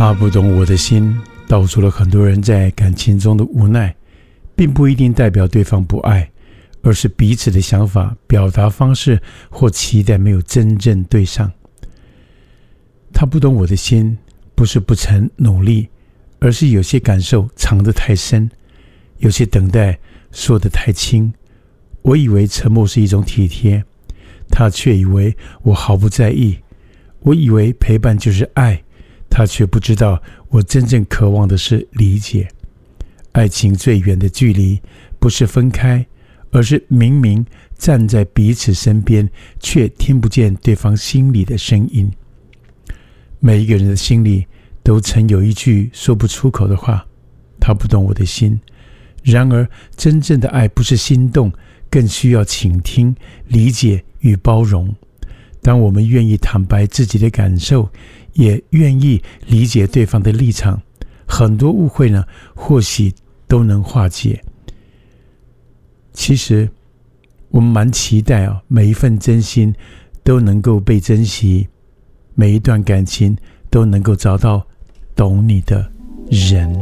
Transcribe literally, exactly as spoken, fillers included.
他不懂我的心，道出了很多人在感情中的无奈，并不一定代表对方不爱，而是彼此的想法、表达方式或期待没有真正对上。他不懂我的心，不是不曾努力，而是有些感受藏得太深，有些等待说得太轻。我以为沉默是一种体贴，他却以为我毫不在意。我以为陪伴就是爱，他却不知道我真正渴望的是理解。爱情最远的距离，不是分开，而是明明站在彼此身边，却听不见对方心里的声音。每一个人的心里都曾有一句说不出口的话，他不懂我的心。然而真正的爱不是心动，更需要倾听、理解与包容。当我们愿意坦白自己的感受，也愿意理解对方的立场，很多误会呢，或许都能化解。其实我们蛮期待啊，每一份真心都能够被珍惜，每一段感情都能够找到懂你的人。